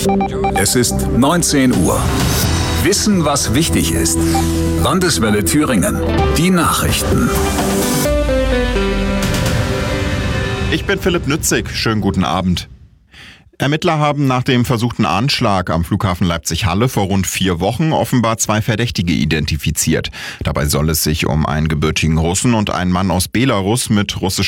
Es ist 19 Uhr. Wissen, was wichtig ist. Landeswelle Thüringen. Die Nachrichten. Ich bin Philipp Nützig. Schönen guten Abend. Ermittler haben nach dem versuchten Anschlag am Flughafen Leipzig-Halle vor rund 4 Wochen offenbar 2 Verdächtige identifiziert. Dabei soll es sich um einen gebürtigen Russen und einen Mann aus Belarus mit russischem